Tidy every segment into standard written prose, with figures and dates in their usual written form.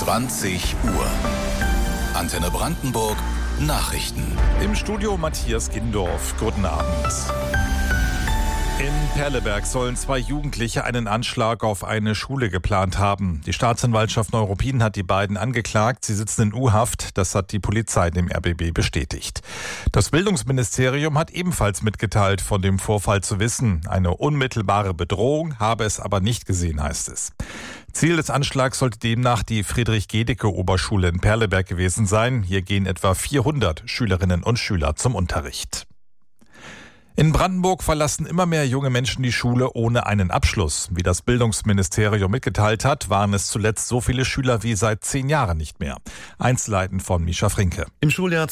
20 Uhr. Antenne Brandenburg Nachrichten. Im Studio Matthias Gindorf. Guten Abend. In Perleberg sollen 2 Jugendliche einen Anschlag auf eine Schule geplant haben. Die Staatsanwaltschaft Neuruppin hat die beiden angeklagt. Sie sitzen in U-Haft. Das hat die Polizei dem RBB bestätigt. Das Bildungsministerium hat ebenfalls mitgeteilt, von dem Vorfall zu wissen. Eine unmittelbare Bedrohung habe es aber nicht gesehen, heißt es. Ziel des Anschlags sollte demnach die Friedrich-Gedicke-Oberschule in Perleberg gewesen sein. Hier gehen etwa 400 Schülerinnen und Schüler zum Unterricht. In Brandenburg verlassen immer mehr junge Menschen die Schule ohne einen Abschluss. Wie das Bildungsministerium mitgeteilt hat, waren es zuletzt so viele Schüler wie seit 10 Jahren nicht mehr. Einzelheiten von Mischa Frinke. Im Schuljahr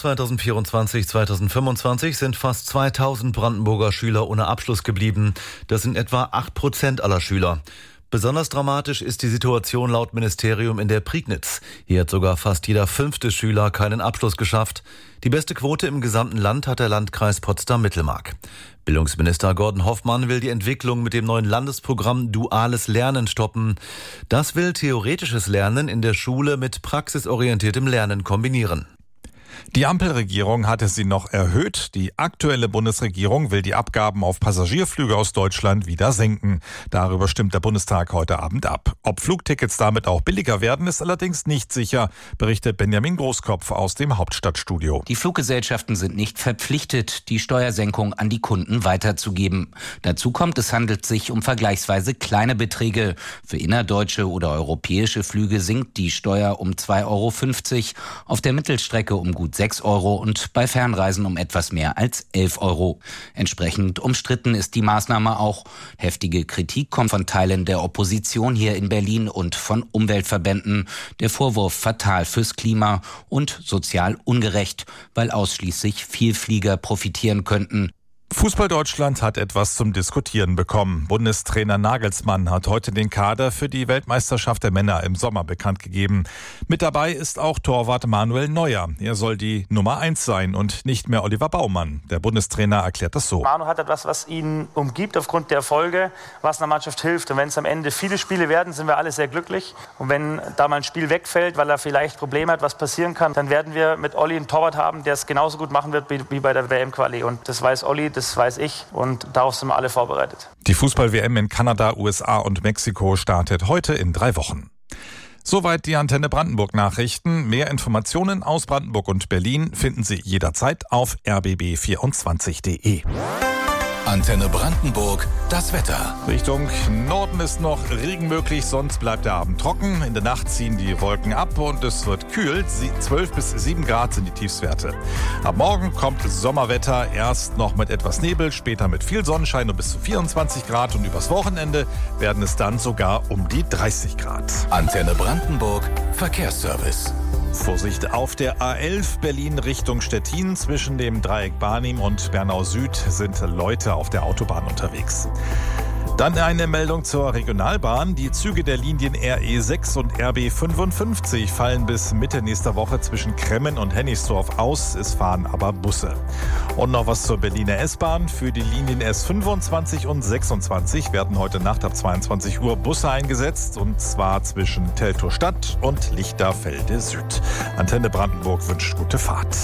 2024/2025 sind fast 2000 Brandenburger Schüler ohne Abschluss geblieben. Das sind etwa 8% aller Schüler. Besonders dramatisch ist die Situation laut Ministerium in der Prignitz. Hier hat sogar fast jeder 5. Schüler keinen Abschluss geschafft. Die beste Quote im gesamten Land hat der Landkreis Potsdam-Mittelmark. Bildungsminister Gordon Hoffmann will die Entwicklung mit dem neuen Landesprogramm Duales Lernen stoppen. Das will theoretisches Lernen in der Schule mit praxisorientiertem Lernen kombinieren. Die Ampelregierung hatte sie noch erhöht. Die aktuelle Bundesregierung will die Abgaben auf Passagierflüge aus Deutschland wieder senken. Darüber stimmt der Bundestag heute Abend ab. Ob Flugtickets damit auch billiger werden, ist allerdings nicht sicher, berichtet Benjamin Großkopf aus dem Hauptstadtstudio. Die Fluggesellschaften sind nicht verpflichtet, die Steuersenkung an die Kunden weiterzugeben. Dazu kommt, es handelt sich um vergleichsweise kleine Beträge. Für innerdeutsche oder europäische Flüge sinkt die Steuer um 2,50 €, auf der Mittelstrecke um gut 6 € und bei Fernreisen um etwas mehr als 11 €. Entsprechend umstritten ist die Maßnahme auch. Heftige Kritik kommt von Teilen der Opposition hier in Berlin und von Umweltverbänden. Der Vorwurf fatal fürs Klima und sozial ungerecht, weil ausschließlich Vielflieger profitieren könnten. Fußball Deutschland hat etwas zum Diskutieren bekommen. Bundestrainer Nagelsmann hat heute den Kader für die Weltmeisterschaft der Männer im Sommer bekannt gegeben. Mit dabei ist auch Torwart Manuel Neuer. Er soll die Nummer 1 sein und nicht mehr Oliver Baumann. Der Bundestrainer erklärt das so. Manu hat etwas, was ihn umgibt aufgrund der Erfolge, was einer Mannschaft hilft. Und wenn es am Ende viele Spiele werden, sind wir alle sehr glücklich. Und wenn da mal ein Spiel wegfällt, weil er vielleicht Probleme hat, was passieren kann, dann werden wir mit Olli einen Torwart haben, der es genauso gut machen wird wie bei der WM-Quali. Und das weiß Olli, das weiß ich, und darauf sind wir alle vorbereitet. Die Fußball-WM in Kanada, USA und Mexiko startet heute in 3 Wochen. Soweit die Antenne Brandenburg Nachrichten. Mehr Informationen aus Brandenburg und Berlin finden Sie jederzeit auf rbb24.de. Antenne Brandenburg, das Wetter. Richtung Norden ist noch Regen möglich, sonst bleibt der Abend trocken. In der Nacht ziehen die Wolken ab und es wird kühl. 12 bis 7 Grad sind die Tiefstwerte. Ab morgen kommt Sommerwetter, erst noch mit etwas Nebel, später mit viel Sonnenschein und bis zu 24 Grad. Und übers Wochenende werden es dann sogar um die 30 Grad. Antenne Brandenburg, Verkehrsservice. Vorsicht auf der A11 Berlin Richtung Stettin. Zwischen dem Dreieck Barnim und Bernau Süd sind Leute auf der Autobahn unterwegs. Dann eine Meldung zur Regionalbahn. Die Züge der Linien RE6 und RB55 fallen bis Mitte nächster Woche zwischen Kremmen und Hennigsdorf aus. Es fahren aber Busse. Und noch was zur Berliner S-Bahn. Für die Linien S25 und 26 werden heute Nacht ab 22 Uhr Busse eingesetzt. Und zwar zwischen Teltow-Stadt und Lichterfelde Süd. Antenne Brandenburg wünscht gute Fahrt.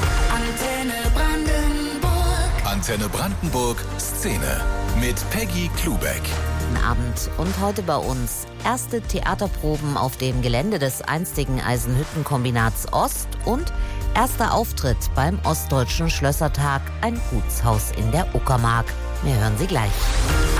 Antenne Brandenburg Szene mit Peggy Klubeck. Guten Abend und heute bei uns erste Theaterproben auf dem Gelände des einstigen Eisenhüttenkombinats Ost und erster Auftritt beim Ostdeutschen Schlössertag, ein Gutshaus in der Uckermark. Wir hören Sie gleich.